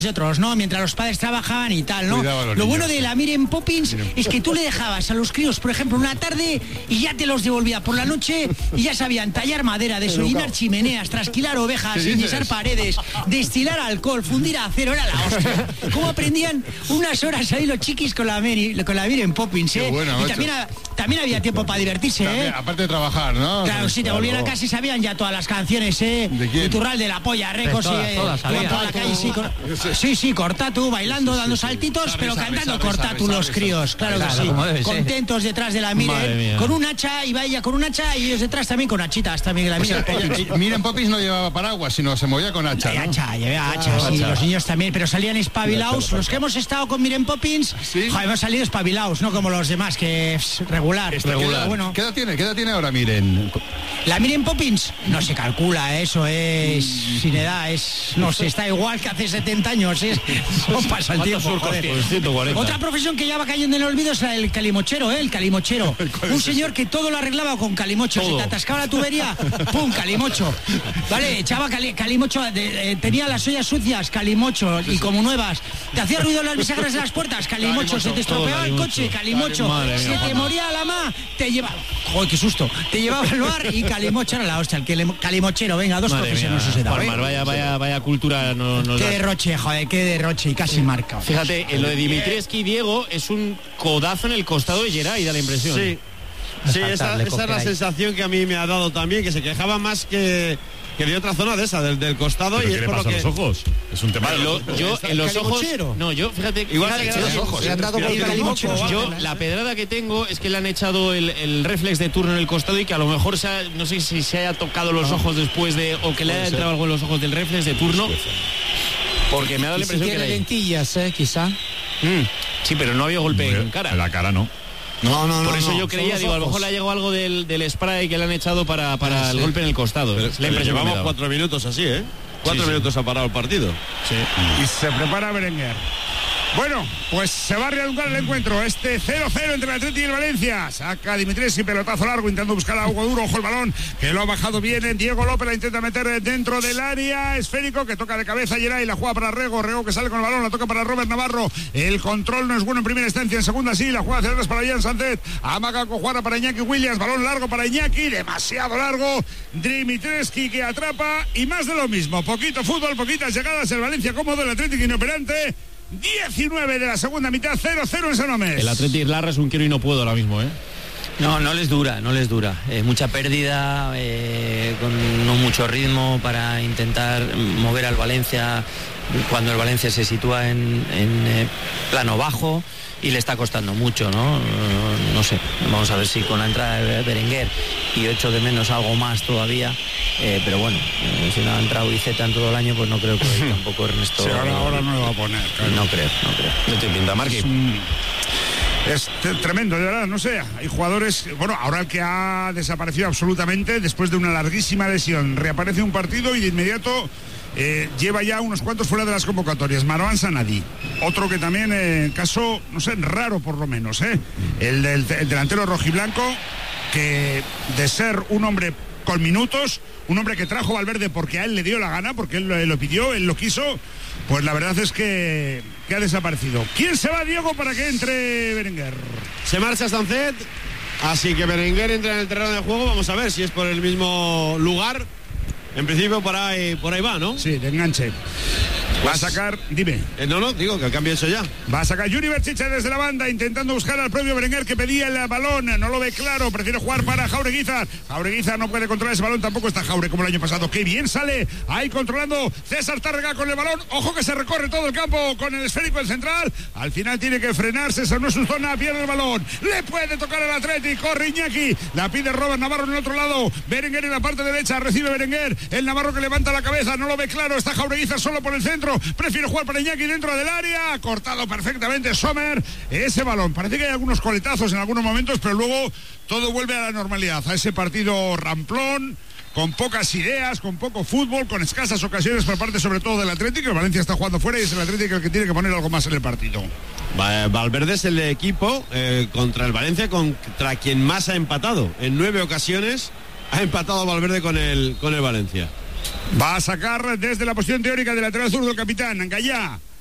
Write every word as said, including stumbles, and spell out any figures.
de otros, ¿no? Mientras los padres trabajaban y tal, ¿no? Lo niños, bueno de la Miren Poppins Miren es que tú le dejabas a los críos, por ejemplo, una tarde y ya te los devolvía por la noche y ya sabían tallar madera, desolinar chimeneas, trasquilar ovejas, enyesar paredes, destilar alcohol, fundir acero, era la hostia. ¿Cómo aprendían unas horas ahí los chiquis con la, Mary, con la Miren Poppins, eh? Bueno, y también, a, también había tiempo para divertirse, también, ¿eh? Aparte de trabajar, ¿no? Claro, sí, te claro. volvían a casa y sabían ya todas las canciones, ¿eh? ¿De quién? Iturral de la Polla, Recos, todas, y, todas, toda, toda la calle, sí, con, sí, sí, Cortatu, bailando, sí, sí, dando sí. saltitos, risa, pero cantando risa, Cortatu risa, los risa, críos, risa, claro que claro, sí, contentos detrás de la Miren, con un hacha, y vaya con un hacha, y ellos detrás también con hachitas, también la Miren. O sea, Miren Poppins no llevaba paraguas, sino se movía con hacha, ¿no? hacha, llevaba hacha, ah, sí, hacha. Los niños también, pero salían espabilados, los que hemos estado con Miren Poppins, ¿sí? Joder, hemos salido espabilados, no como los demás, que es regular. Es regular. Bueno. ¿Qué edad tiene? ¿Qué edad tiene ahora Miren? La Miren Poppins no se calcula, eso es sin edad, es no sé, está igual que hace setenta años, es no pasa el tiempo. Joder. Otra profesión que ya va cayendo en el olvido es el calimochero, ¿eh? El calimochero. Un señor que todo lo arreglaba con calimocho. Todo. Se te atascaba la tubería, ¡pum! Calimocho. Vale, echaba cali, calimocho, de, eh, tenía las ollas sucias, calimocho, y como nuevas. Te hacía ruido las bisagras de las puertas, calimocho. Se te estropeaba el coche, calimocho. Se mía, te moría la ma, te llevaba... ¡Joder, qué susto! Te llevaba al bar y calimocho era la hostia. El calimochero, venga, dos madre profesiones mía, se da. Formar, vaya, vaya, vaya cultura. No, no qué derroche, joder, qué derroche, y casi marca. Fíjate, en lo de Dimitrievski, Diego, es un codazo en el costado de Geray, da la impresión. Sí, sí, esa, esa es la sensación que a mí me ha dado también, que se quejaba más que, que de otra zona de esa, del, del costado. ¿Pero y qué es le por pasa lo que... a los ojos? Es un tema de los ojos. Yo, en los ojos... No, yo, fíjate... Igual fíjate que que los ojos. Le han dado yo, yo, la pedrada que tengo es que le han echado el, el reflex de turno en el costado y que a lo mejor se ha, no sé si se haya tocado los ojos después de... o que le haya entrado algo en los ojos del reflex de turno. Porque me ha dado la impresión si que tiene lentillas, eh, quizá. Mm, sí, pero no había golpe en cara. En la cara no. No, no, no. Por eso no, yo creía, digo, a lo mejor le ha llegado algo del, del spray que le han echado para, para sí. el golpe en el costado. Pero, la impresión llevamos cuatro minutos así, ¿eh? Cuatro sí, minutos sí. ha parado el partido. Sí. Y se prepara Berenguer. Bueno, pues se va a reanudar el encuentro. Este cero cero entre el Atleti y el Valencia. Saca Dimitrievski, pelotazo largo, intentando buscar a Hugo Duro. Ojo el balón, que lo ha bajado bien. Diego López la intenta meter dentro del área. Esférico, que toca de cabeza Geray, la juega para Rego. Rego que sale con el balón, la toca para Robert Navarro. El control no es bueno en primera instancia, en segunda sí. La juega hacia atrás para Jan Sanzet. Amaga Cojuara para Iñaki Williams. Balón largo para Iñaki, demasiado largo. Dimitrievski que atrapa y más de lo mismo. Poquito fútbol, poquitas llegadas. El Valencia cómodo, el Atlético inoperante. diecinueve de la segunda mitad, cero cero en San Mamés. El Atleti Larra es un quiero y no puedo ahora mismo, ¿eh? No, no les dura, no les dura. Eh, mucha pérdida, eh, con no mucho ritmo para intentar mover al Valencia cuando el Valencia se sitúa en, en eh, plano bajo y le está costando mucho, ¿no? No, no sé, vamos a ver si con la entrada de Berenguer y echo de menos algo más todavía, eh, pero bueno, eh, si no ha entrado Iceta en todo el año, pues no creo que tampoco Ernesto... Sí, ahora, ahora no lo va a poner. Claro. No creo, no creo. No te pinta, Marqui. Es, un... es tremendo, de verdad, no sé, hay jugadores... Bueno, ahora el que ha desaparecido absolutamente después de una larguísima lesión, reaparece un partido y de inmediato... Eh, lleva ya unos cuantos fuera de las convocatorias. Marwan Sanadi, otro que también, eh, caso, no sé, raro por lo menos, ¿eh? el, del, el delantero rojiblanco, que de ser un hombre con minutos, un hombre que trajo Valverde porque a él le dio la gana, porque él lo, lo pidió, él lo quiso, pues la verdad es que, que ha desaparecido. ¿Quién se va, Diego, para que entre Berenguer? Se marcha Sanzet, así que Berenguer entra en el terreno de juego. Vamos a ver si es por el mismo lugar. En principio por ahí, por ahí va, ¿no? Sí, de enganche. Va a sacar, dime. Eh, no, no, digo que el cambio eso ya. Va a sacar Yuri Berchiche desde la banda, intentando buscar al propio Berenguer, que pedía el balón. No lo ve claro, prefiere jugar para Jaureguizar. Jaureguizar no puede controlar ese balón, tampoco está Jaure como el año pasado. Qué bien sale ahí controlando César Tárrega con el balón. Ojo que se recorre todo el campo con el esférico el central. Al final tiene que frenarse, esa no es su zona, pierde el balón. Le puede tocar al Atlético, corre Iñaki. La pide Robert Navarro en el otro lado. Berenguer en la parte derecha, recibe Berenguer. El Navarro que levanta la cabeza, no lo ve claro. Está Jaureguizar solo por el centro. Prefiere jugar para Iñaki dentro del área. Cortado perfectamente Sommer. Ese balón. Parece que hay algunos coletazos en algunos momentos, pero luego todo vuelve a la normalidad. A ese partido ramplón, con pocas ideas, con poco fútbol, con escasas ocasiones por parte sobre todo del Atlético. El Valencia está jugando fuera y es el Atlético el que tiene que poner algo más en el partido. Valverde es el equipo eh, contra el Valencia contra quien más ha empatado. En nueve ocasiones ha empatado Valverde con el, con el Valencia. Va a sacar desde la posición teórica del lateral zurdo el capitán, Gallá.